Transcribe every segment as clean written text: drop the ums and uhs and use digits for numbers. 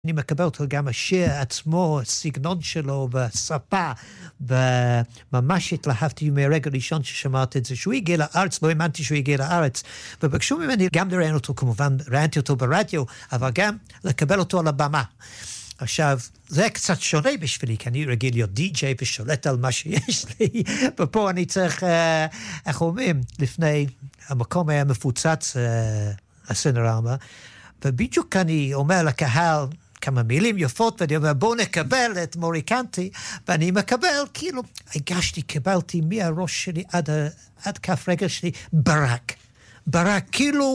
אני מקבל אותו גם השיר עצמו, הסגנון שלו והשפה, וממש התלהבתי מהרגע ראשון ששמעתי את זה, שהוא הגיע לארץ, לא האמנתי שהוא הגיע לארץ, ובקשו ממני גם לראיין אותו, כמובן ראיינתי אותו ברדיו, אבל גם לקבל אותו על הבמה. עכשיו, זה קצת שונה בשבילי, כי אני רגיל להיות די-ג'יי ושולט על מה שיש לי, ופה אני צריך, איך אומרים, לפני, המקום היה מפוצץ, הסינרמה, ובדיוק אני אומר לקהל כמה מילים יפות, ואני אומר, בואו נקבל את מוריקנטי, ואני מקבל, כאילו, הגשתי, קיבלתי מהראש שלי עד כף רגל שלי, ברק, כאילו,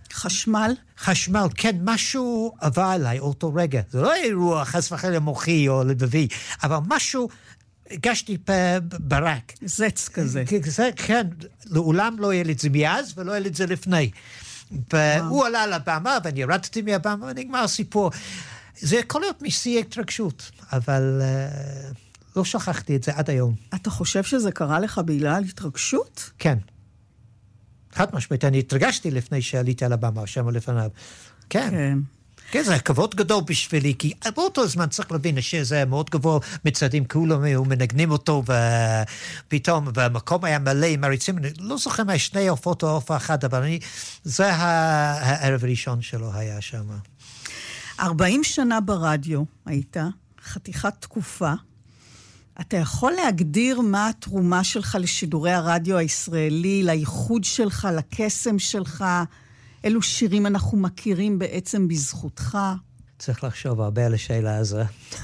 חשמל, כן, משהו עבר אליי אותו רגע. זה לא אירוע חס וחלילה מוחי או לבבי, אבל משהו, הגשתי ברק. זץ כזה. כן, לעולם לא יהיה לי את זה מאז, ולא יהיה לי את זה לפני. והוא עלה לבמה, ואני ירדתי מהבמה, ונגמר הסיפור. זה יכול להיות משיא התרגשות, אבל לא שכחתי את זה עד היום. אתה חושב שזה קרה לך בגלל התרגשות? כן. חד משמעית, אני התרגשתי לפני שעליתי על הבמה, שם לפניו. כן. כן, זה כבוד גדול בשבילי, כי באותו זמן צריך להבין שזה מאוד גבוה מצדים, כולם היו מנגנים אותו, ופתאום, והמקום היה מלא עם מריצים, אני לא זוכר מה שני הופעות או הופעה אחת, אבל זה הערב הראשון שלו היה שם. 40 שנה ברדיו היית, חתיכת תקופה, אתה יכול להגדיר מה התרומה שלך לשידורי הרדיו הישראלי, לייחוד שלך, לקסם שלך, אילו שירים אנחנו מכירים בעצם בזכותך? צריך לחשוב הרבה על השאלה הזו.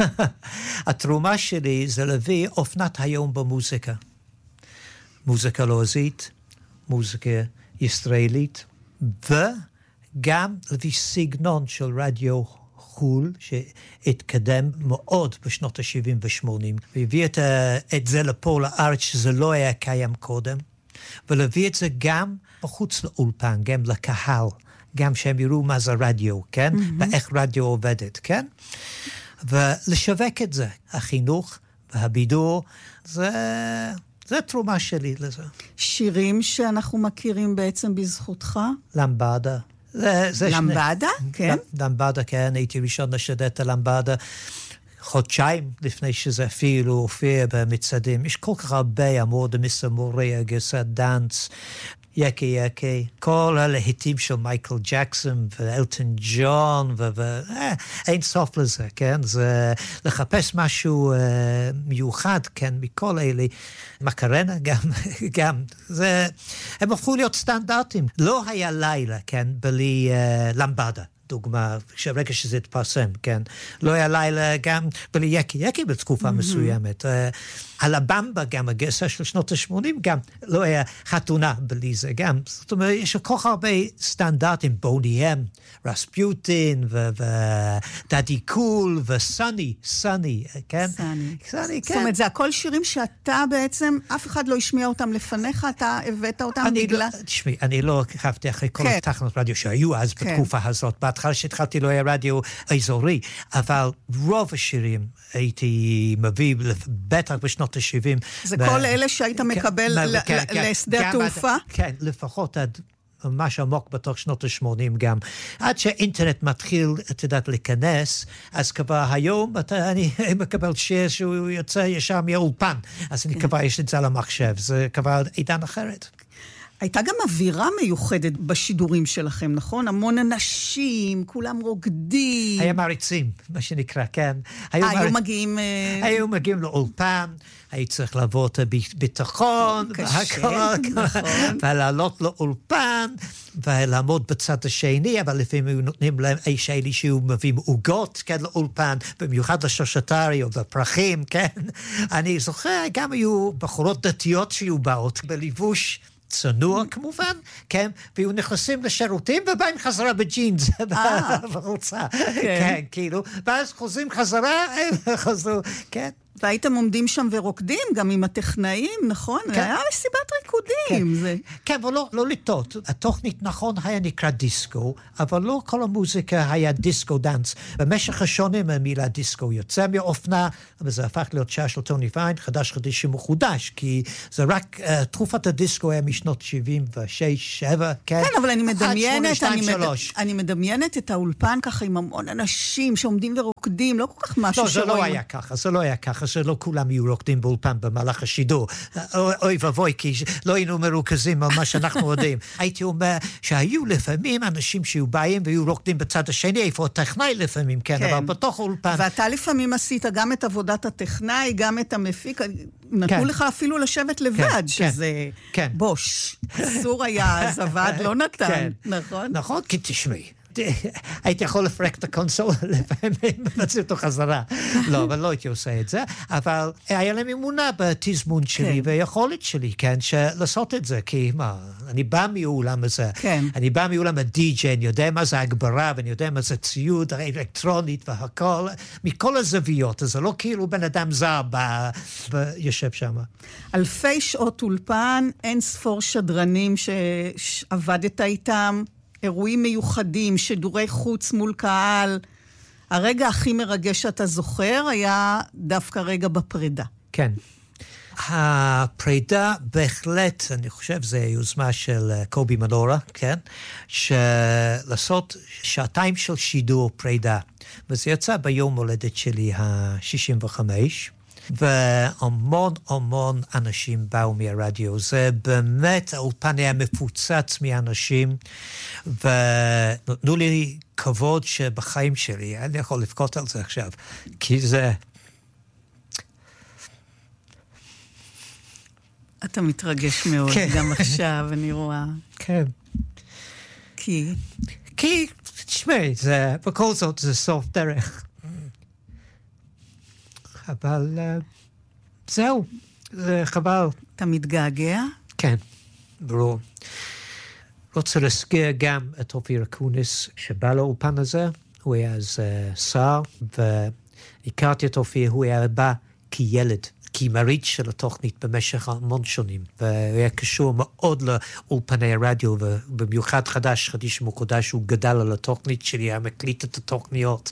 התרומה שלי זה להביא אופנת היום במוזיקה. מוזיקה לועזית, מוזיקה ישראלית, וגם להביא סגנון של רדיו חול, שהתקדם מאוד בשנות ה-70 ו-80, והביא את זה לפה לארץ, שזה לא היה קיים קודם, ולהביא את זה גם בחוץ לאולפן, גם לקהל, גם שהם יראו מה זה רדיו, כן? ואיך רדיו עובדת, כן? ולשווק את זה, החינוך והבידור, זה תרומה שלי לזה. שירים שאנחנו מכירים בעצם בזכותך? למבדה. למבדה? כן. למבדה, כן, הייתי ראשון לשדר את למבדה, חודשיים לפני שזה אפילו הופיע במצעדים. יש כל כך הרבה, אמור דמיסה מוריה, גרסת דאנס, יקי, כל הלהיטים של מייקל ג'קסון ואלטון ג'ון, אין סוף לזה, כן? זה לחפש משהו מיוחד, כן? מכל אלה, מקרנה גם, זה, הם הפכו להיות סטנדרטים. לא היה לילה, כן? בלי למבדה. דוגמה, רגע שזה התפרסם, כן? לא היה לילה גם בלי יקי בתקופה מסוימת. על הבמבה גם, הגרסה של שנות ה-80 גם, לא היה חתונה בלי זה גם. זאת אומרת, יש כל כך הרבה סטנדרטים, בוני-אם, רספיוטין, ודאדי קול, וסני, כן? סני, כן. זאת אומרת, זה הכל שירים שאתה בעצם, אף אחד לא השמיע אותם לפניך, אתה הבאת אותם בגלל... תשמעי, אני לא חפתי אחרי כל התחנות רדיו שהיו אז בתקופה הזאת. בהתחלה שהתחלתי לא היה רדיו אזורי, אבל רוב השירים הייתי מביא, בטח בשנות ה-70. זה כל אלה שהיית מקבל לשדה התעופה? כן, לפחות עד ממש עמוק בתוך שנות ה-80 גם. עד שהאינטרנט מתחיל, את יודעת, להיכנס, אז כבר היום אני מקבל שיר שהוא יוצא ישר מהאולפן, אז אני כבר יש את זה על המחשב, זה כבר עידן אחרת. הייתה גם אווירה מיוחדת בשידורים שלכם, נכון? המון אנשים, כולם רוקדים. היה מעריצים, מה שנקרא, כן. היו מגיעים לאולפן, היו צריך לעבור את הביטחון, ולעלות לאולפן, ולעמוד בצד השני, אבל לפעמים היו נותנים להם איש אלי שהיו מביאים עוגות, כן, לאולפן, במיוחד לשושטרי או בפרחים, כן. אני זוכר, גם היו בחורות דתיות שהיו באות בליבוש, צנוע כמובן, כן, והיו נכנסים לשירותים ובאים חזרה בג'ינס, בחולצה, כן, כאילו, ואז חוזרים חזרה, חזרו, כן. והייתם עומדים שם ורוקדים, גם עם הטכנאים, נכון? כן. היה מסיבת ריקודים. כן, זה... כן, אבל לא לטעות. התוכנית נכון היה נקרא דיסקו, אבל לא כל המוזיקה היה דיסקו דאנס. במשך השונים המילה דיסקו יוצא מאופנה, וזה הפך להיות שעה של טוני פיין, חדש מחודש, כי זה רק תקופת הדיסקו היה משנות 76, 7, כן? כן, אבל אני עד מדמיינת את האולפן ככה עם המון אנשים שעומדים ורוקדים, לא כל כך משהו שרואים. לא, זה לא היה ככה, שלא כולם יהיו רוקדים באולפן במהלך השידור. אוי ובוי, כי לא היינו מרוכזים על מה שאנחנו יודעים. הייתי אומר שהיו לפעמים אנשים שהיו באים והיו רוקדים בצד השני, איפה הטכנאי לפעמים, כן, אבל בתוך האולפן. ואתה לפעמים עשית גם את עבודת הטכנאי, גם את המפיק, נתנו לך אפילו לשבת לבד, שזה בוש. אסור היה, זווד לא נתן, נכון? נכון, כי תשמעי. הייתי יכול לפרק את הקונסול לפעמים מבצע אותו חזרה. לא, אבל לא הייתי עושה את זה. אבל היה להם אמונה בתזמון שלי ויכולת שלי, כן, לעשות את זה. כי מה, אני בא מעולם הזה. אני בא מעולם הדי-ג'יי, אני יודע מה זה הגברה, ואני יודע מה זה ציוד האלקטרונית והכל, מכל הזוויות. אז זה לא כאילו בן אדם זר יושב שם. אלפי שעות אולפן, אין ספור שדרנים שעבדת איתם, אירועים מיוחדים, שידורי חוץ מול קהל. הרגע הכי מרגש שאתה זוכר היה דווקא רגע בפרידה. כן. הפרידה בהחלט, אני חושב, זה יוזמה של קובי מנורה, כן? לעשות 2 של שידור פרידה. וזה יצא ביום הולדת שלי ה-65. והמון אנשים באו מהרדיו. זה באמת, האולפן היה מפוצץ מאנשים, ונתנו לי כבוד שבחיים שלי, אני יכול לבכות על זה עכשיו, כי זה... אתה מתרגש מאוד, גם עכשיו, אני רואה. כן. כי, תשמעי, בכל זאת זה סוף דרך. אבל זהו, זה חבל. אתה מתגעגע? כן, ברור. רוצה להזכיר גם את אופיר אקוניס שבא לאולפן הזה, הוא היה אז שר, והכרתי את אופיר, הוא היה בא כילד, כמריץ של התוכנית במשך המון שנים, והוא היה קשור מאוד לאולפני הרדיו, ובמיוחד חדש מחודש, הוא גדל על התוכנית שלי, היה מקליט את התוכניות,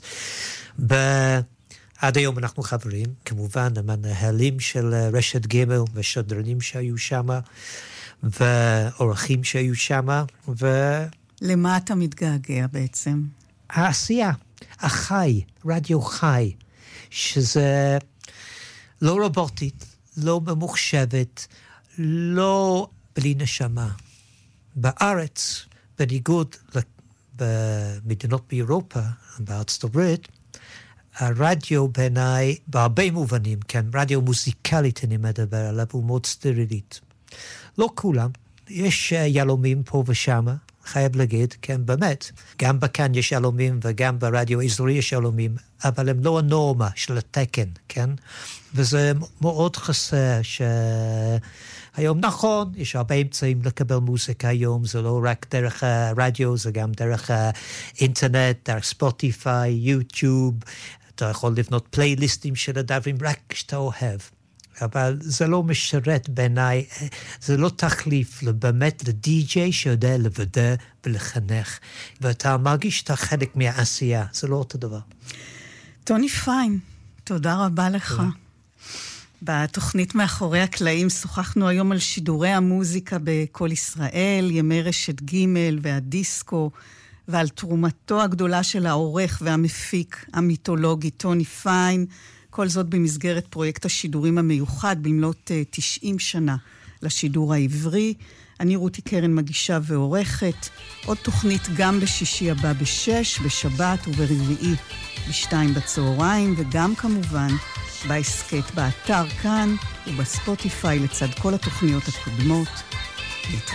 עד היום אנחנו חברים, כמובן, המנהלים של רשת ג' ושדרנים שהיו שם, ואורחים שהיו שם, למה אתה מתגעגע בעצם? העשייה, החי, רדיו חי, שזה לא רובוטית, לא ממוחשבת, לא בלי נשמה. בארץ, בניגוד במדינות באירופה, בארצות הברית, הרדיו בעיניי, בהרבה מובנים, כן, רדיו מוזיקלית אני מדבר עליו, הוא מאוד סטרילית. לא כולם, יש ילומים פה ושם, חייב להגיד, כן, באמת. גם בכאן יש ילומים וגם ברדיו האזורי יש ילומים, אבל הם לא הנורמה של התקן, כן? וזה מאוד חסר היום נכון, יש הרבה אמצעים לקבל מוזיקה היום, זה לא רק דרך הרדיו, זה גם דרך האינטרנט, דרך ספוטיפיי, יוטיוב, אתה יכול לבנות פלייליסטים של הדברים רק כשאתה אוהב. אבל זה לא משרת בעיניי, זה לא תחליף באמת לדי-ג'יי שיודע לוודא ולחנך, ואתה מרגיש שאתה חלק מהעשייה, זה לא אותו דבר. טוני פיין, תודה רבה לך. בתוכנית מאחורי הקלעים שוחחנו היום על שידורי המוזיקה בכל ישראל, ימי רשת ג' והדיסקו, ועל תרומתו הגדולה של העורך והמפיק המיתולוגי טוני פיין, כל זאת במסגרת פרויקט השידורים המיוחד במלאת 90 שנה לשידור העברי. אני רותי קרן מגישה ועורכת, עוד תוכנית גם בשישי הבא ב-6, בשבת וברביעי ב-2 בצהריים, וגם כמובן בהסקט באתר כאן ובספוטיפיי לצד כל התוכניות הקודמות.